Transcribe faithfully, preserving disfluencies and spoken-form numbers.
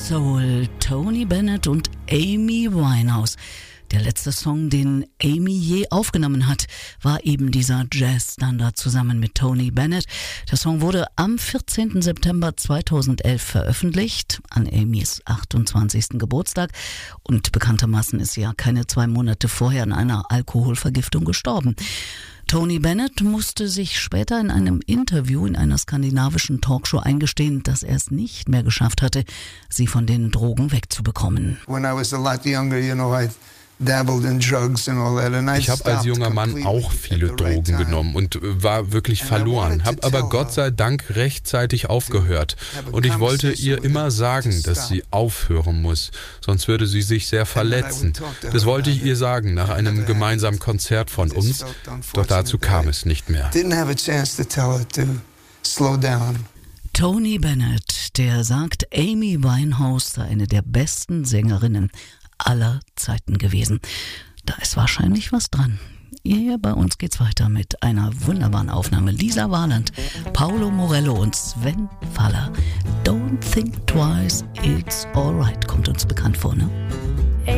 Soul, Tony Bennett und Amy Winehouse. Der letzte Song, den Amy je aufgenommen hat, war eben dieser Jazzstandard zusammen mit Tony Bennett. Der Song wurde am vierzehnten September zweitausendelf veröffentlicht, an Amys achtundzwanzigsten Geburtstag. Und bekanntermaßen ist sie ja keine zwei Monate vorher an einer Alkoholvergiftung gestorben. Tony Bennett musste sich später in einem Interview in einer skandinavischen Talkshow eingestehen, dass er es nicht mehr geschafft hatte, sie von den Drogen wegzubekommen. When I was a lot younger, you know, I dabbled in drugs and all that, and I Ich habe als junger Mann auch viele Drogen genommen und war wirklich verloren, habe aber Gott sei Dank rechtzeitig aufgehört. Und ich wollte ihr immer sagen, dass sie aufhören muss, sonst würde sie sich sehr verletzen. Das wollte ich ihr sagen nach einem gemeinsamen Konzert von uns, doch dazu kam es nicht mehr. Tony Bennett, der sagt, Amy Winehouse sei eine der besten Sängerinnen aller Zeiten gewesen. Da ist wahrscheinlich was dran. Hier bei uns geht's weiter mit einer wunderbaren Aufnahme. Lisa Warland, Paolo Morello und Sven Faller. Don't think twice, it's alright. Kommt uns bekannt vor, ne?